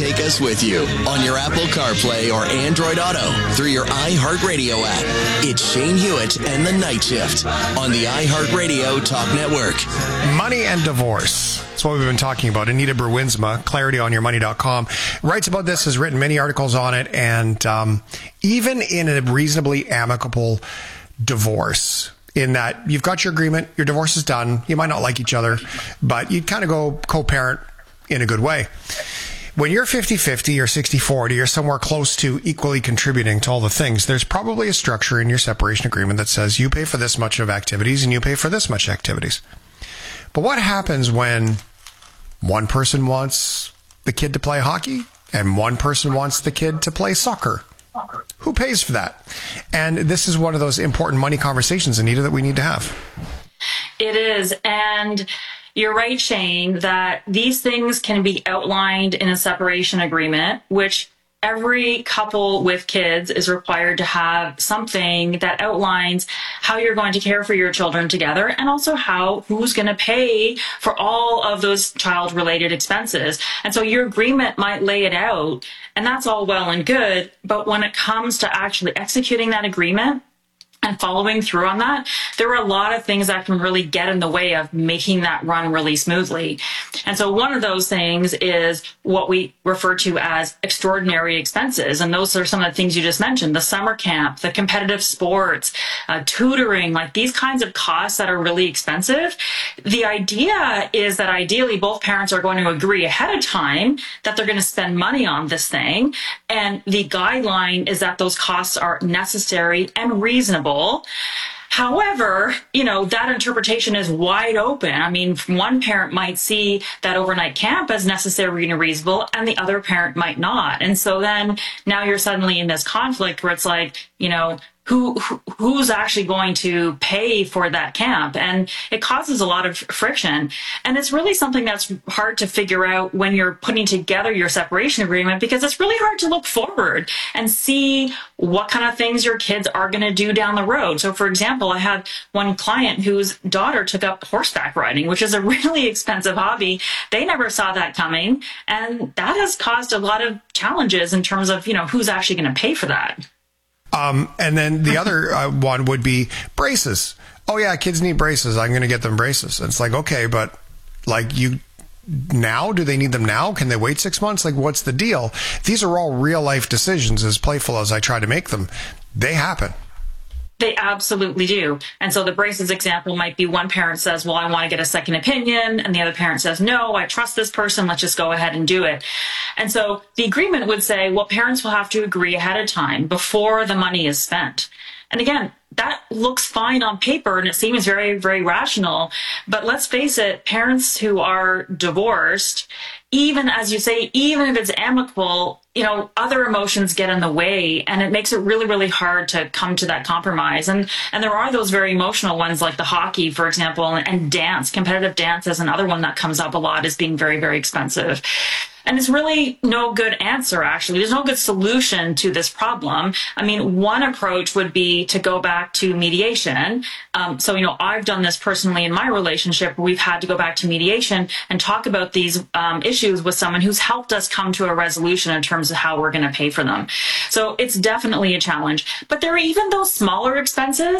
take us with you on your Apple CarPlay or Android Auto through your iHeartRadio app. It's Shane Hewitt and the Night Shift on the iHeartRadio Talk Network. Money and divorce. That's what we've been talking about. Anita Bruinsma, clarityonyourmoney.com, writes about this, has written many articles on it, and even in a reasonably amicable divorce, in that you've got your agreement, your divorce is done, you might not like each other, but you kind of go co-parent in a good way. When you're 50-50 or 60-40, you're somewhere close to equally contributing to all the things, there's probably a structure in your separation agreement that says you pay for this much of activities and you pay for this much activities. But what happens when one person wants the kid to play hockey and one person wants the kid to play soccer? Who pays for that? And this is one of those important money conversations, Anita, that we need to have. It is. And you're right, Shane, that these things can be outlined in a separation agreement, which every couple with kids is required to have something that outlines how you're going to care for your children together, and also who's going to pay for all of those child-related expenses. And so your agreement might lay it out, and that's all well and good. But when it comes to actually executing that agreement and following through on that, there are a lot of things that can really get in the way of making that run really smoothly. And so one of those things is what we refer to as extraordinary expenses. And those are some of the things you just mentioned: the summer camp, the competitive sports, tutoring, like these kinds of costs that are really expensive. The idea is that ideally both parents are going to agree ahead of time that they're going to spend money on this thing. And the guideline is that those costs are necessary and reasonable. However, that interpretation is wide open. I mean, one parent might see that overnight camp as necessary and reasonable, and the other parent might not. And so then now you're suddenly in this conflict where it's like, who's actually going to pay for that camp? And it causes a lot of friction. And it's really something that's hard to figure out when you're putting together your separation agreement, because it's really hard to look forward and see what kind of things your kids are going to do down the road. So, for example, I had one client whose daughter took up horseback riding, which is a really expensive hobby. They never saw that coming. And that has caused a lot of challenges in terms of, who's actually going to pay for that. And then the other one would be braces. Oh yeah, kids need braces. I'm going to get them braces. And it's like, okay, but now, do they need them now? Can they wait 6 months? Like, what's the deal? These are all real life decisions, as playful as I try to make them. They happen. They absolutely do. And so the braces example might be one parent says, well, I want to get a second opinion. And the other parent says, no, I trust this person. Let's just go ahead and do it. And so the agreement would say, well, parents will have to agree ahead of time before the money is spent. And again, that looks fine on paper and it seems very, very rational. But let's face it, parents who are divorced, even as you say, even if it's amicable, other emotions get in the way, and it makes it really, really hard to come to that compromise. And there are those very emotional ones, like the hockey, for example, and dance. Competitive dance is another one that comes up a lot as being very, very expensive. And it's really no good answer, actually. There's no good solution to this problem. I mean, one approach would be to go back to mediation. So, I've done this personally in my relationship, where we've had to go back to mediation and talk about these issues with someone who's helped us come to a resolution in terms of how we're going to pay for them. So it's definitely a challenge. But there are even those smaller expenses